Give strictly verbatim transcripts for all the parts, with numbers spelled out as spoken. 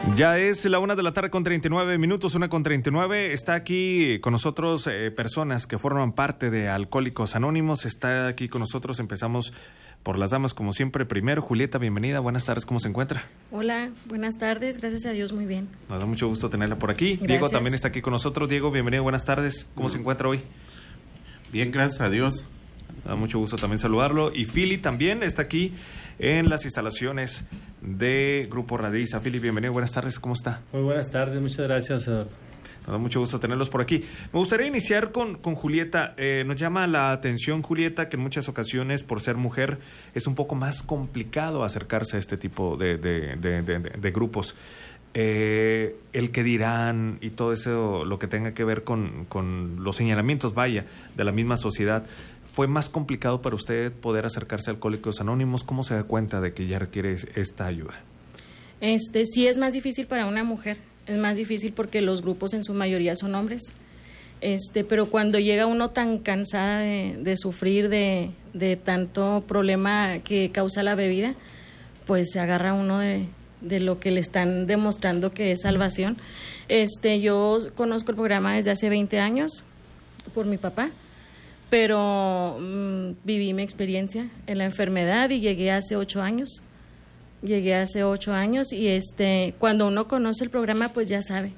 Ya es la una de la tarde con treinta y nueve minutos, una con treinta y nueve. Está aquí con nosotros eh, personas que forman parte de Alcohólicos Anónimos. Está aquí con nosotros, empezamos por las damas como siempre. Primero, Julieta, bienvenida, buenas tardes, ¿cómo se encuentra? Hola, buenas tardes, gracias a Dios, muy bien. Nos da mucho gusto tenerla por aquí. Gracias. Diego también está aquí con nosotros. Diego, bienvenido, buenas tardes, ¿cómo se encuentra hoy? Bien, gracias a Dios. Me da mucho gusto también saludarlo. Y Fili también está aquí en las instalaciones de Grupo Radiza. Fili, bienvenido, buenas tardes, ¿cómo está? Muy buenas tardes, muchas gracias, Eduardo. Nos da mucho gusto tenerlos por aquí. Me gustaría iniciar con, con Julieta. Eh, nos llama la atención, Julieta, que en muchas ocasiones, por ser mujer, es un poco más complicado acercarse a este tipo de, de, de, de, de, de grupos. Eh, el que dirán y todo eso, lo que tenga que ver con, con los señalamientos, vaya, de la misma sociedad. ¿Fue más complicado para usted poder acercarse a Alcohólicos Anónimos? ¿Cómo se da cuenta de que ya requiere esta ayuda? Este, sí es más difícil para una mujer, es más difícil porque los grupos en su mayoría son hombres. Este, pero cuando llega uno tan cansada de, de sufrir de, de tanto problema que causa la bebida, pues se agarra uno de, de lo que le están demostrando que es salvación. Este, yo conozco el programa desde hace veinte años por mi papá, pero mmm, viví mi experiencia en la enfermedad y llegué hace ocho años. Llegué hace ocho años y este, cuando uno conoce el programa, pues ya sabe,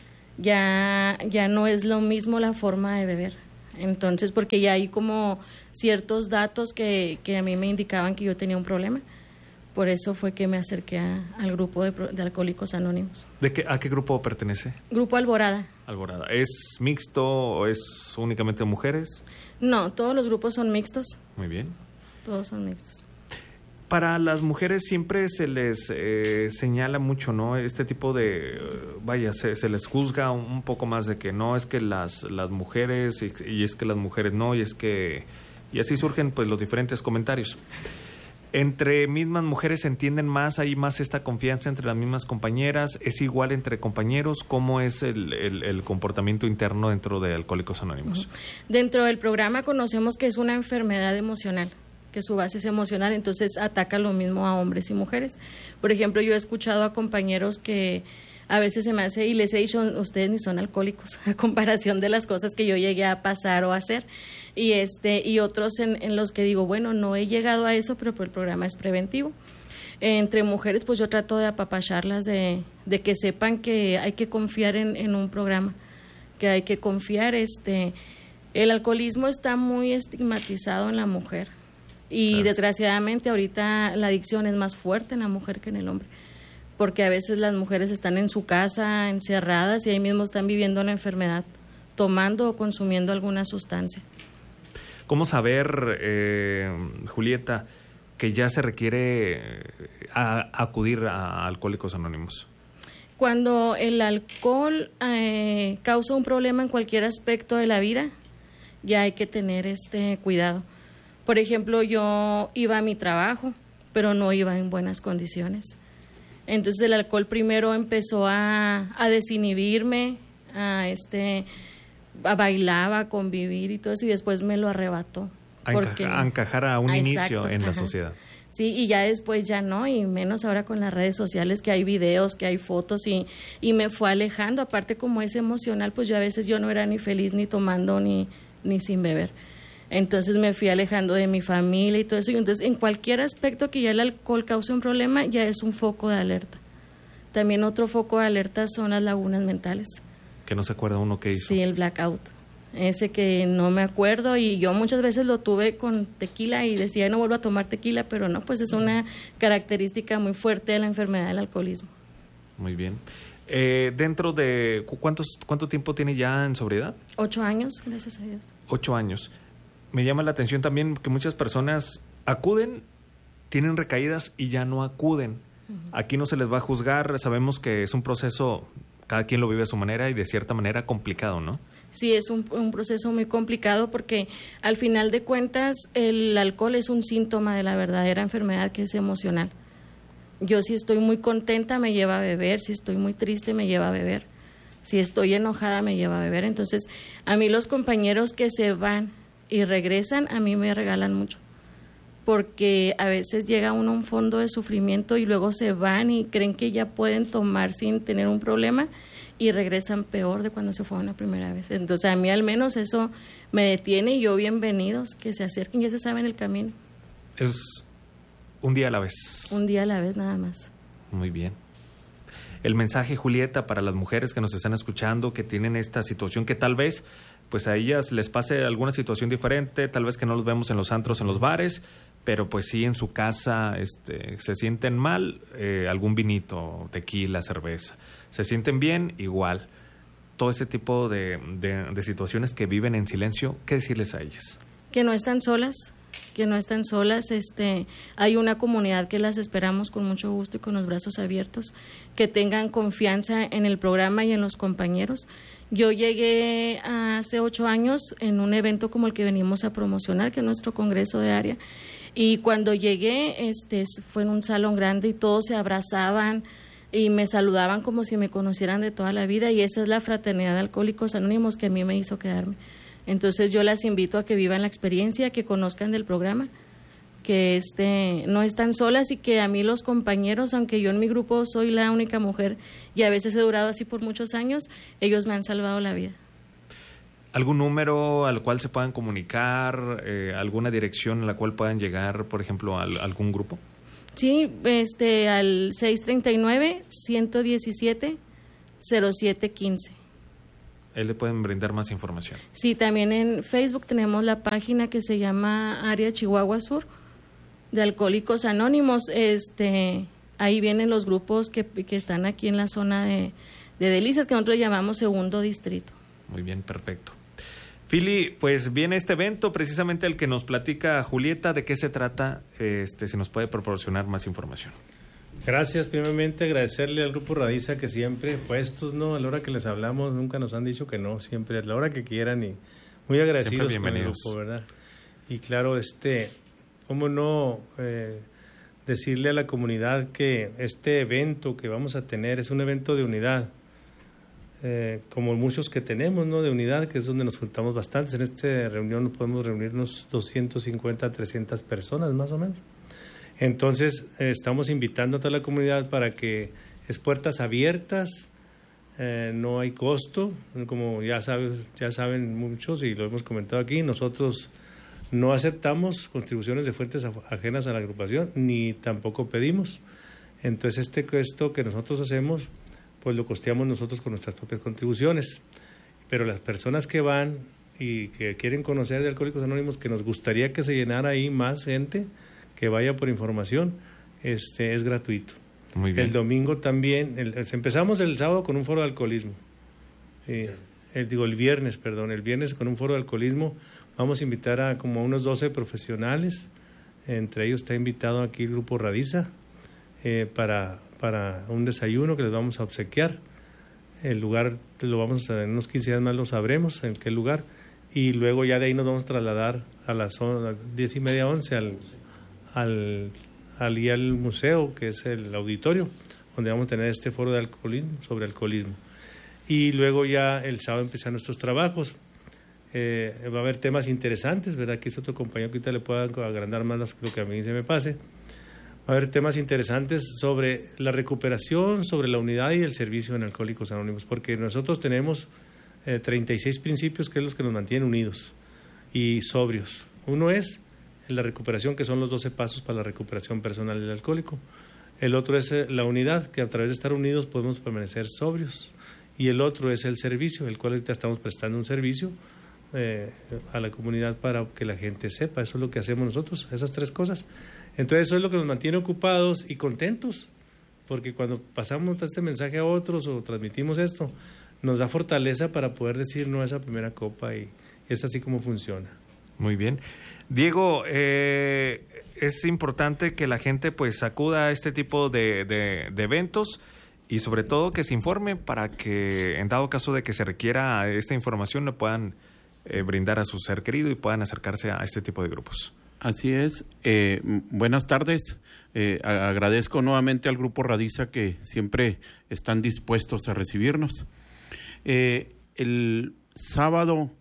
ya, ya no es lo mismo la forma de beber. Entonces, porque ya hay como ciertos datos que, que a mí me indicaban que yo tenía un problema. Por eso fue que me acerqué a, al grupo de, de Alcohólicos Anónimos. ¿De qué, a qué grupo pertenece? Grupo Alborada. Alborada. ¿Es mixto o es únicamente mujeres? No, todos los grupos son mixtos. Muy bien. Todos son mixtos. Para las mujeres siempre se les eh, señala mucho, ¿no? Este tipo de, vaya, se, se les juzga un, un poco más de que no, es que las, las mujeres y, y es que las mujeres no, y es que... Y así surgen pues los diferentes comentarios. ¿Entre mismas mujeres se entienden más, hay más esta confianza entre las mismas compañeras? ¿Es igual entre compañeros? ¿Cómo es el, el, el comportamiento interno dentro de Alcohólicos Anónimos? Uh-huh. Dentro del programa conocemos que es una enfermedad emocional, que su base es emocional, entonces ataca lo mismo a hombres y mujeres. Por ejemplo, yo he escuchado a compañeros que a veces se me hace, y les he dicho, ustedes ni son alcohólicos, a comparación de las cosas que yo llegué a pasar o a hacer. Y este y otros en, en los que digo, bueno, no he llegado a eso, pero el programa es preventivo. Entre mujeres, pues yo trato de apapacharlas, de, de que sepan que hay que confiar en, en un programa, que hay que confiar. este El alcoholismo está muy estigmatizado en la mujer y claro, desgraciadamente ahorita la adicción es más fuerte en la mujer que en el hombre, porque a veces las mujeres están en su casa encerradas y ahí mismo están viviendo la enfermedad, tomando o consumiendo alguna sustancia. ¿Cómo saber, eh, Julieta, que ya se requiere a, acudir a Alcohólicos Anónimos? Cuando el alcohol eh, causa un problema en cualquier aspecto de la vida, ya hay que tener este cuidado. Por ejemplo, yo iba a mi trabajo, pero no iba en buenas condiciones. Entonces el alcohol primero empezó a, a desinhibirme, a este... a bailar, a convivir y todo eso, y después me lo arrebató. A, porque, encaja, a encajar a un ah, inicio exacto, en la ajá. sociedad. Sí, y ya después ya no, y menos ahora con las redes sociales, que hay videos, que hay fotos, y, y me fue alejando. Aparte, como es emocional, pues yo a veces yo no era ni feliz ni tomando ni, ni sin beber. Entonces me fui alejando de mi familia y todo eso. Y entonces en cualquier aspecto que ya el alcohol cause un problema, ya es un foco de alerta. También otro foco de alerta son las lagunas mentales. Que no se acuerda uno qué hizo. Sí, el blackout. Ese que no me acuerdo, y yo muchas veces lo tuve con tequila y decía no vuelvo a tomar tequila, pero no, pues es una característica muy fuerte de la enfermedad del alcoholismo. Muy bien. Eh, dentro de ¿cuántos, ¿cuánto tiempo tiene ya en sobriedad? Ocho años, gracias a Dios. Ocho años. Me llama la atención también que muchas personas acuden, tienen recaídas y ya no acuden. Uh-huh. Aquí no se les va a juzgar, sabemos que es un proceso, cada quien lo vive a su manera y de cierta manera complicado, ¿no? Sí, es un, un proceso muy complicado porque al final de cuentas el alcohol es un síntoma de la verdadera enfermedad, que es emocional. Yo si estoy muy contenta me lleva a beber, si estoy muy triste me lleva a beber, si estoy enojada me lleva a beber. Entonces a mí los compañeros que se van y regresan a mí me regalan mucho, porque a veces llega uno a un fondo de sufrimiento y luego se van y creen que ya pueden tomar sin tener un problema y regresan peor de cuando se fueron la primera vez. Entonces a mí al menos eso me detiene y yo bienvenidos, que se acerquen, ya se saben el camino. Es un día a la vez. Un día a la vez nada más. Muy bien. El mensaje, Julieta, para las mujeres que nos están escuchando, que tienen esta situación, que tal vez pues a ellas les pase alguna situación diferente, tal vez que no los vemos en los antros, en los bares, pero pues sí en su casa este, se sienten mal, eh, algún vinito, tequila, cerveza. Se sienten bien, igual. Todo ese tipo de, de, de situaciones que viven en silencio, ¿qué decirles a ellas? Que no están solas, que no están solas, este, hay una comunidad que las esperamos con mucho gusto y con los brazos abiertos, que tengan confianza en el programa y en los compañeros. Yo llegué hace ocho años en un evento como el que venimos a promocionar, que es nuestro congreso de área, y cuando llegué este, fue en un salón grande y todos se abrazaban y me saludaban como si me conocieran de toda la vida, y esa es la fraternidad de Alcohólicos Anónimos que a mí me hizo quedarme. Entonces yo las invito a que vivan la experiencia, que conozcan del programa, que este, no están solas y que a mí los compañeros, aunque yo en mi grupo soy la única mujer y a veces he durado así por muchos años, ellos me han salvado la vida. ¿Algún número al cual se puedan comunicar, eh, alguna dirección a la cual puedan llegar, por ejemplo, a, a algún grupo? Sí, este, al seis treinta y nueve, ciento diecisiete, cero siete quince. Ahí le pueden brindar más información. Sí, también en Facebook tenemos la página que se llama Área Chihuahua Sur, de Alcohólicos Anónimos. Este, ahí vienen los grupos que, que están aquí en la zona de, de Delicias, que nosotros llamamos Segundo Distrito. Muy bien, perfecto. Fili, pues viene este evento, precisamente el que nos platica Julieta. ¿De qué se trata? Este, si nos puede proporcionar más información. Gracias, primeramente agradecerle al Grupo Radiza que siempre puestos, ¿no? A la hora que les hablamos nunca nos han dicho que no, siempre a la hora que quieran, y muy agradecidos con el grupo, ¿verdad? Y claro, este, cómo no eh, decirle a la comunidad que este evento que vamos a tener es un evento de unidad, eh, como muchos que tenemos, ¿no? De unidad, que es donde nos juntamos bastantes. En esta reunión podemos reunirnos doscientas cincuenta, trescientas personas más o menos. Entonces, eh, estamos invitando a toda la comunidad para que es puertas abiertas, eh, no hay costo, como ya, sabes, ya saben muchos y lo hemos comentado aquí, nosotros no aceptamos contribuciones de fuentes ajenas a la agrupación, ni tampoco pedimos. Entonces, este esto que nosotros hacemos, pues lo costeamos nosotros con nuestras propias contribuciones. Pero las personas que van y que quieren conocer de Alcohólicos Anónimos, que nos gustaría que se llenara ahí más gente, que vaya por información, este es gratuito. Muy bien. El domingo también, el, empezamos el sábado con un foro de alcoholismo, eh, el, digo el viernes, perdón, el viernes con un foro de alcoholismo. Vamos a invitar a como unos doce profesionales, entre ellos está invitado aquí el Grupo Radiza, eh, para, para un desayuno que les vamos a obsequiar. El lugar lo vamos a, en unos quince días más lo sabremos, en qué lugar, y luego ya de ahí nos vamos a trasladar a las diez y media, once al Al, al, y al museo, que es el auditorio, donde vamos a tener este foro de alcoholismo, sobre alcoholismo. Y luego ya el sábado empiezan nuestros trabajos. Eh, va a haber temas interesantes, ¿verdad? Que es otro compañero que ahorita le pueda agrandar más lo que a mí se me pase. Va a haber temas interesantes sobre la recuperación, sobre la unidad y el servicio en Alcohólicos Anónimos, porque nosotros tenemos eh, treinta y seis principios que es los que nos mantienen unidos y sobrios. Uno es la recuperación, que son los doce pasos para la recuperación personal del alcohólico. El otro es la unidad, que a través de estar unidos podemos permanecer sobrios. Y el otro es el servicio, el cual ahorita estamos prestando un servicio eh, a la comunidad para que la gente sepa. Eso es lo que hacemos nosotros, esas tres cosas. Entonces eso es lo que nos mantiene ocupados y contentos, porque cuando pasamos este mensaje a otros o transmitimos esto, nos da fortaleza para poder decir no a esa primera copa, y es así como funciona. Muy bien. Diego, eh, es importante que la gente pues acuda a este tipo de, de, de eventos y sobre todo que se informe para que en dado caso de que se requiera esta información le puedan eh, brindar a su ser querido y puedan acercarse a este tipo de grupos. Así es. Eh, buenas tardes. Eh, agradezco nuevamente al Grupo Radiza que siempre están dispuestos a recibirnos. Eh, el sábado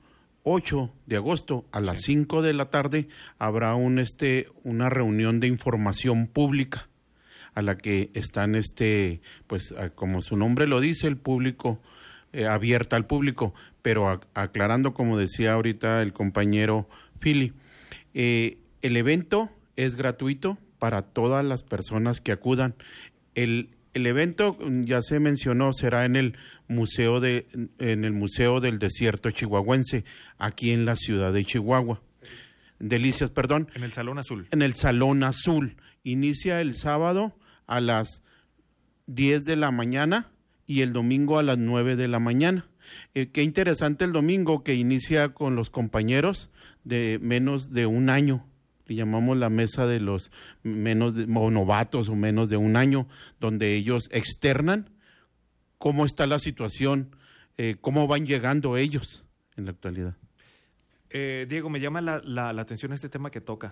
ocho de agosto a las cinco de la tarde habrá un este una reunión de información pública a la que están este pues como su nombre lo dice, el público eh, abierta al público, pero a, aclarando, como decía ahorita el compañero Philly, eh, el evento es gratuito para todas las personas que acudan. El El evento, ya se mencionó, será en el museo de en el Museo del Desierto Chihuahuense, aquí en la ciudad de Chihuahua. Delicias, perdón. En el Salón Azul. En el Salón Azul. Inicia el sábado a las diez de la mañana y el domingo a las nueve de la mañana. Eh, qué interesante el domingo, que inicia con los compañeros de menos de un año. Le llamamos la mesa de los menos de, o novatos o menos de un año, donde ellos externan cómo está la situación, eh, cómo van llegando ellos en la actualidad. Eh, Diego, me llama la, la, la atención este tema que toca.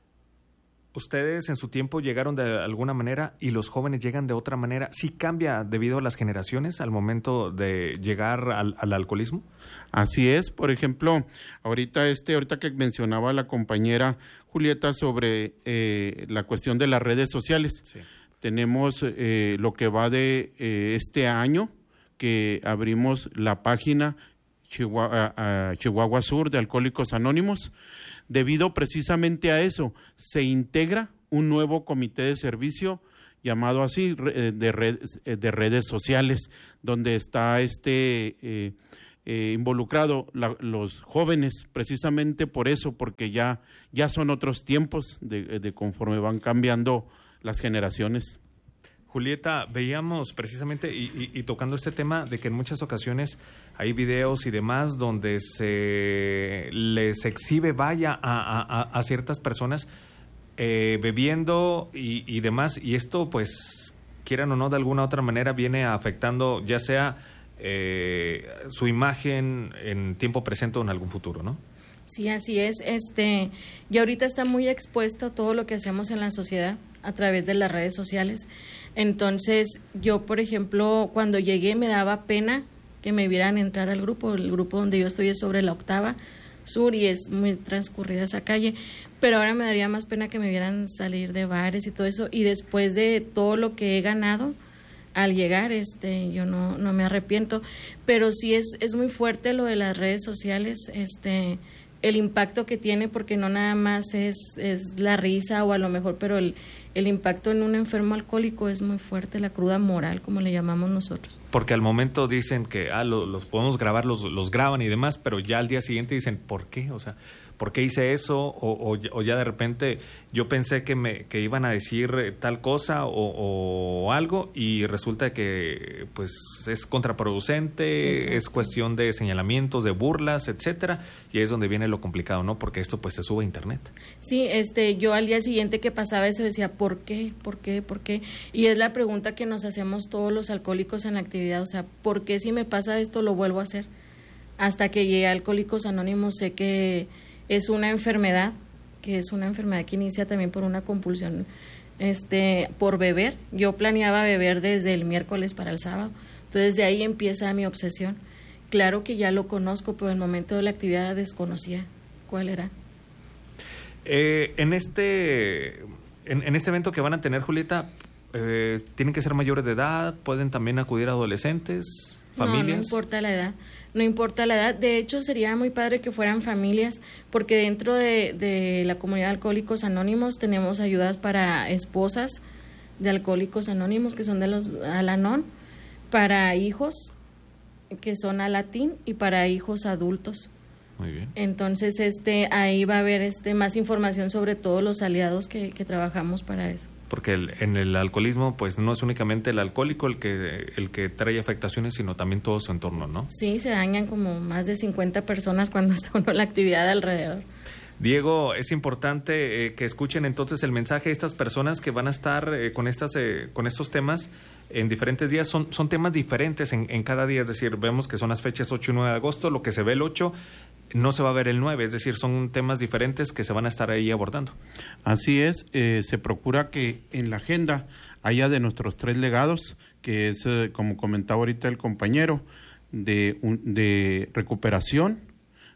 Ustedes en su tiempo llegaron de alguna manera y los jóvenes llegan de otra manera. ¿Sí cambia debido a las generaciones al momento de llegar al, al alcoholismo? Así es. Por ejemplo, ahorita este, ahorita que mencionaba la compañera Julieta sobre eh, la cuestión de las redes sociales. Sí. Tenemos eh, lo que va de eh, este año, que abrimos la página Chihuahua, uh, Chihuahua Sur de Alcohólicos Anónimos. Debido precisamente a eso, se integra un nuevo comité de servicio llamado así, de redes, de redes sociales, donde está este eh, eh, involucrado la, los jóvenes, precisamente por eso, porque ya, ya son otros tiempos de, de conforme van cambiando las generaciones. Julieta, veíamos precisamente y, y, y tocando este tema de que en muchas ocasiones hay videos y demás donde se les exhibe, vaya, a, a, a ciertas personas eh, bebiendo y, y demás, y esto pues quieran o no de alguna otra manera viene afectando ya sea eh, su imagen en tiempo presente o en algún futuro, ¿no? Sí, así es. Este, y ahorita está muy expuesto todo lo que hacemos en la sociedad a través de las redes sociales. Entonces, yo, por ejemplo, cuando llegué me daba pena que me vieran entrar al grupo. El grupo donde yo estoy es sobre la Octava Sur y es muy transcurrida esa calle. Pero ahora me daría más pena que me vieran salir de bares y todo eso. Y después de todo lo que he ganado al llegar, este, yo no, no me arrepiento. Pero sí es, es muy fuerte lo de las redes sociales, este... el impacto que tiene, porque no nada más es, es la risa o a lo mejor, pero el, el impacto en un enfermo alcohólico es muy fuerte, la cruda moral, como le llamamos nosotros. Porque al momento dicen que ah, lo, los podemos grabar, los, los graban y demás, pero ya al día siguiente dicen, ¿por qué? O sea, ¿por qué hice eso? O, o, o ya de repente yo pensé que me que iban a decir tal cosa o, o algo y resulta que pues es contraproducente. Exacto. Es cuestión de señalamientos, de burlas, etcétera, y es donde viene lo complicado, ¿no? Porque esto pues se sube a internet. Sí, este, yo al día siguiente que pasaba eso decía, ¿por qué? ¿Por qué? ¿Por qué? Y es la pregunta que nos hacemos todos los alcohólicos en la actividad, o sea, ¿por qué si me pasa esto lo vuelvo a hacer? Hasta que llegué a Alcohólicos Anónimos sé que es una enfermedad, que es una enfermedad que inicia también por una compulsión, este, por beber. Yo planeaba beber desde el miércoles para el sábado, entonces de ahí empieza mi obsesión. Claro que ya lo conozco, pero en el momento de la actividad desconocía cuál era. Eh, en este en, en este evento que van a tener, Julieta, eh, ¿tienen que ser mayores de edad? ¿Pueden también acudir familias, familias? No, no importa la edad. No importa la edad, de hecho sería muy padre que fueran familias, porque dentro de, de la comunidad de Alcohólicos Anónimos tenemos ayudas para esposas de Alcohólicos Anónimos, que son de los Al-Anon, para hijos, que son Alatín, y para hijos adultos. Muy bien. Entonces, este, ahí va a haber este más información sobre todos los aliados que, que trabajamos para eso. Porque el, en el alcoholismo, pues no es únicamente el alcohólico el que el que trae afectaciones, sino también todo su entorno, ¿no? Sí, se dañan como más de cincuenta personas cuando está uno en la actividad alrededor. Diego, es importante eh, que escuchen entonces el mensaje de estas personas que van a estar eh, con estas eh, con estos temas en diferentes días. Son, son temas diferentes en, en cada día, es decir, vemos que son las fechas ocho y nueve de agosto, lo que se ve el ocho no se va a ver el nueve, es decir, son temas diferentes que se van a estar ahí abordando. Así es, eh, se procura que en la agenda haya de nuestros tres legados, que es, eh, como comentaba ahorita el compañero, de, un, de recuperación,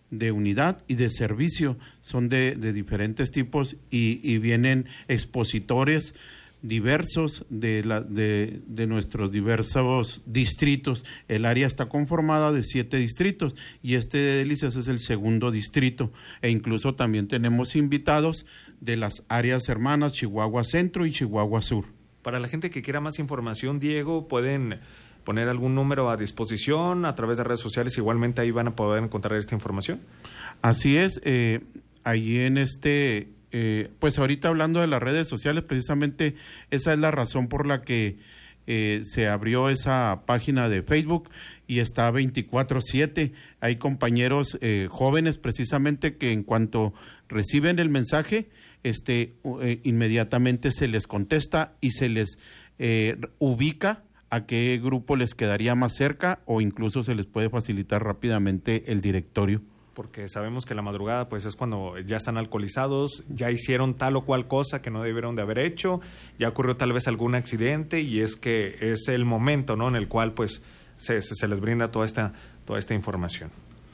de unidad y de servicio, son de, de diferentes tipos y, y vienen expositores diversos de, la, de, de nuestros diversos distritos. El área está conformada de siete distritos y este de Delicias es el segundo distrito, e incluso también tenemos invitados de las áreas hermanas Chihuahua Centro y Chihuahua Sur. Para la gente que quiera más información, Diego, pueden poner algún número a disposición a través de redes sociales, igualmente ahí van a poder encontrar esta información. Así es, eh, allí en este... Eh, pues ahorita hablando de las redes sociales, precisamente esa es la razón por la que eh, se abrió esa página de Facebook y está veinticuatro siete. Hay compañeros eh, jóvenes precisamente que en cuanto reciben el mensaje, este, eh, inmediatamente se les contesta y se les eh, ubica a qué grupo les quedaría más cerca, o incluso se les puede facilitar rápidamente el directorio. Porque sabemos que la madrugada pues es cuando ya están alcoholizados, ya hicieron tal o cual cosa que no debieron de haber hecho, ya ocurrió tal vez algún accidente y es que es el momento, ¿no?, en el cual pues se, se, se les brinda toda esta, toda esta información.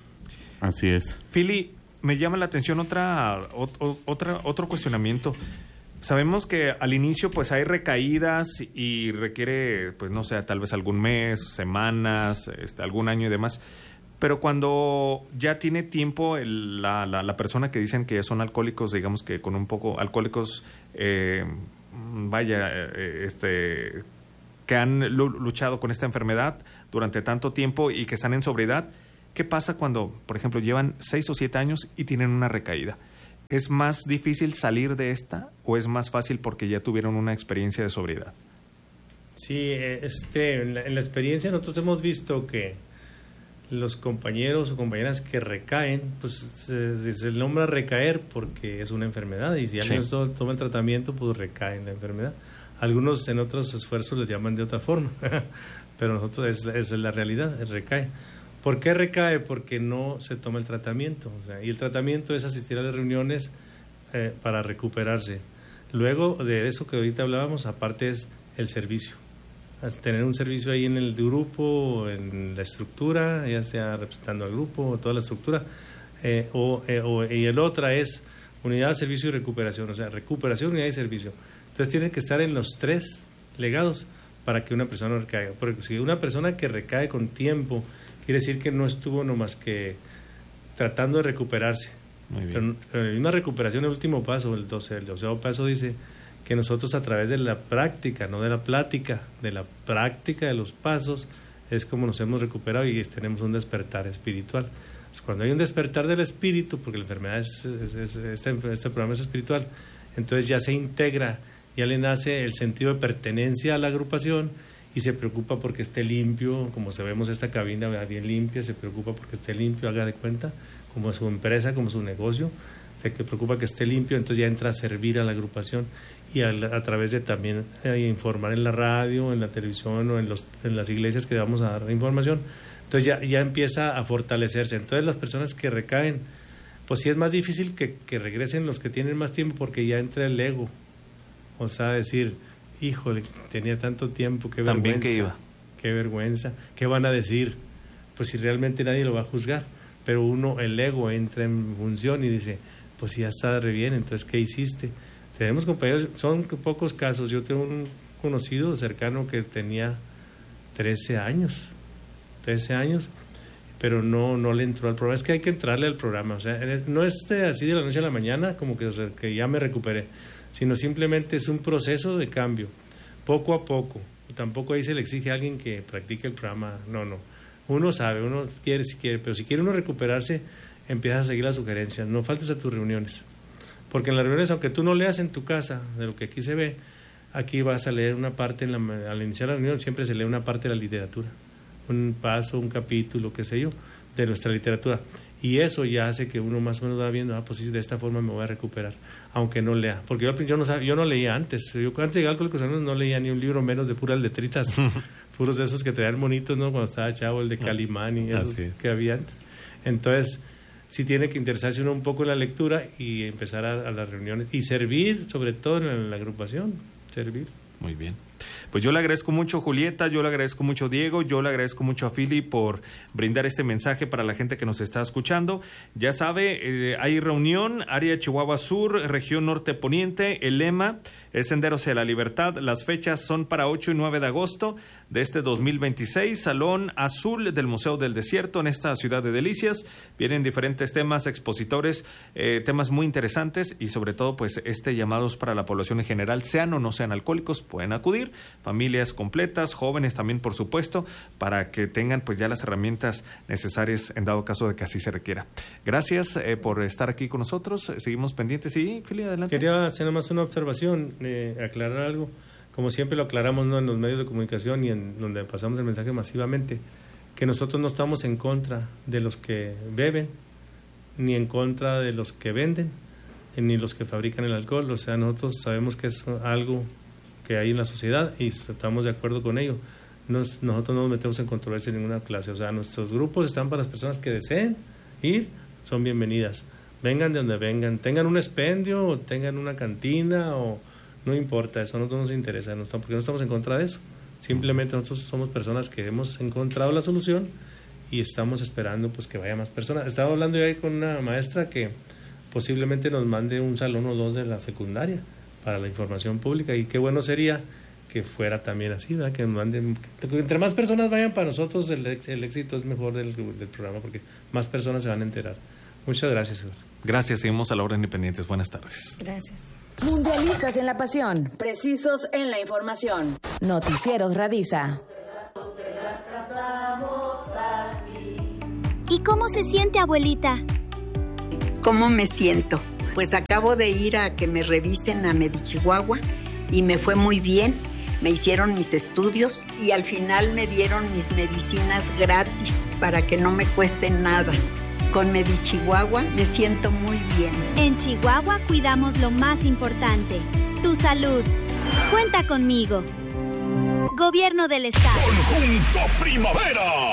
Así es. Fili, me llama la atención otra, o, otra otro cuestionamiento. Sabemos que al inicio pues hay recaídas y requiere pues no sé, tal vez algún mes, semanas, este, algún año y demás. Pero cuando ya tiene tiempo el, la, la, la persona que dicen que son alcohólicos, digamos que con un poco alcohólicos, eh, vaya, eh, este, que han luchado con esta enfermedad durante tanto tiempo y que están en sobriedad, ¿qué pasa cuando, por ejemplo, llevan seis o siete años y tienen una recaída? ¿Es más difícil salir de esta o es más fácil porque ya tuvieron una experiencia de sobriedad? Sí, este, en la, en la experiencia nosotros hemos visto que los compañeros o compañeras que recaen, pues se, se les nombra recaer porque es una enfermedad y si alguien sí. no toma el tratamiento, pues recae en la enfermedad. Algunos en otros esfuerzos les llaman de otra forma, pero nosotros es, es la realidad, es recae. ¿Por qué recae? Porque no se toma el tratamiento. O sea, y el tratamiento es asistir a las reuniones eh, para recuperarse. Luego de eso que ahorita hablábamos, aparte es el servicio. Tener un servicio ahí en el grupo, en la estructura, ya sea representando al grupo o toda la estructura, eh, o, eh, o, y el otra es unidad, servicio y recuperación, o sea, recuperación, unidad y servicio. Entonces tienen que estar en los tres legados para que una persona recaiga, porque si una persona que recae con tiempo, quiere decir que no estuvo nomás que tratando de recuperarse. Muy bien. Pero en la misma recuperación, el último paso, el doce, el doceavo paso dice que nosotros a través de la práctica, no de la plática, de la práctica de los pasos, es como nos hemos recuperado y tenemos un despertar espiritual. Pues cuando hay un despertar del espíritu, porque la enfermedad es, es, es este, este programa es espiritual, entonces ya se integra, ya le nace el sentido de pertenencia a la agrupación y se preocupa porque esté limpio, como sabemos esta cabina bien limpia, se preocupa porque esté limpio, haga de cuenta, como su empresa, como su negocio, se preocupa que esté limpio, entonces ya entra a servir a la agrupación y a, a través de también eh, informar en la radio, en la televisión o en, los, en las iglesias que vamos a dar información. Entonces ya, ya empieza a fortalecerse. Entonces las personas que recaen, pues sí es más difícil que, que regresen los que tienen más tiempo porque ya entra el ego. O sea, decir, híjole, tenía tanto tiempo, qué vergüenza. También que iba. Qué vergüenza. ¿Qué van a decir? Pues si realmente nadie lo va a juzgar. Pero uno, el ego entra en función y dice, pues ya está re bien, entonces ¿qué hiciste? Tenemos compañeros, son pocos casos. Yo tengo un conocido cercano que tenía trece años, trece años, pero no no le entró al programa. Es que hay que entrarle al programa, o sea, no es de así de la noche a la mañana, como que, o sea, que ya me recuperé, sino simplemente es un proceso de cambio, poco a poco. Tampoco ahí se le exige a alguien que practique el programa, no, no. Uno sabe, uno quiere si quiere, pero si quiere uno recuperarse, empieza a seguir las sugerencias, no faltes a tus reuniones. Porque en las reuniones, aunque tú no leas en tu casa de lo que aquí se ve, aquí vas a leer una parte, en la, al iniciar la reunión siempre se lee una parte de la literatura, un paso, un capítulo, qué sé yo, de nuestra literatura. Y eso ya hace que uno más o menos va viendo, ah, pues sí, de esta forma me voy a recuperar, aunque no lea. Porque yo, yo, no, sabía, yo no leía antes, yo antes de llegar a Alcohólicos Anónimos no leía ni un libro menos de puras letritas, puros de esos que traían bonitos, ¿no? Cuando estaba chavo, el de Calimán y esos que había antes. Entonces, sí tiene que interesarse uno un poco en la lectura y empezar a, a las reuniones y servir, sobre todo en la, en la agrupación, servir. Muy bien. Pues yo le agradezco mucho, Julieta, yo le agradezco mucho, Diego, yo le agradezco mucho a Philly por brindar este mensaje para la gente que nos está escuchando. Ya sabe, eh, hay reunión, área Chihuahua Sur, región norte poniente, el lema es Sendero hacia la Libertad. Las fechas son para ocho y nueve de agosto de este dos mil veintiséis, Salón Azul del Museo del Desierto en esta ciudad de delicias. Vienen diferentes temas, expositores, eh, temas muy interesantes y sobre todo pues este llamados para la población en general, sean o no sean alcohólicos, pueden acudir, familias completas, jóvenes también por supuesto, para que tengan pues ya las herramientas necesarias en dado caso de que así se requiera. Gracias eh, por estar aquí con nosotros, seguimos pendientes. Sí, Fili, adelante. Quería hacer nomás una observación, eh, aclarar algo, como siempre lo aclaramos, ¿no?, en los medios de comunicación y en donde pasamos el mensaje masivamente, que nosotros no estamos en contra de los que beben, ni en contra de los que venden, ni los que fabrican el alcohol. O sea, nosotros sabemos que es algo que hay en la sociedad y estamos de acuerdo con ello. Nos, nosotros no nos metemos en controversia en ninguna clase. O sea, nuestros grupos están para las personas que deseen ir, son bienvenidas. Vengan de donde vengan, tengan un expendio o tengan una cantina, o no importa, eso a nosotros nos interesa, no estamos, porque no estamos en contra de eso. Simplemente nosotros somos personas que hemos encontrado la solución y estamos esperando pues que vaya más personas. Estaba hablando yo ahí con una maestra que posiblemente nos mande un salón o dos de la secundaria para la información pública, y qué bueno sería que fuera también así, ¿verdad? Que nos manden, que entre más personas vayan, para nosotros el, el éxito es mejor del, del programa, porque más personas se van a enterar. Muchas gracias, Eduardo. Gracias, seguimos a la hora independientes. Buenas tardes. Gracias. Mundialistas en la pasión, precisos en la información. Noticieros Radisa. ¿Y cómo se siente, abuelita? ¿Cómo me siento? Pues acabo de ir a que me revisen a Medichihuahua y me fue muy bien. Me hicieron mis estudios y al final me dieron mis medicinas gratis para que no me cuesten nada. Con Medichihuahua me siento muy bien. En Chihuahua cuidamos lo más importante, tu salud. Cuenta conmigo. Gobierno del Estado. Conjunto Primavera.